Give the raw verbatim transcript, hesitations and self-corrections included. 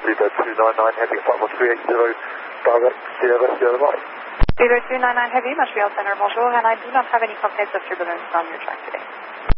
Zebra two nine nine Heavy, five one three eight zero, direct Sierra Sierra Mike. Zebra two nine nine Heavy, Montreal Center, bonjour, and I do not have any complaints of turbulence on your track today.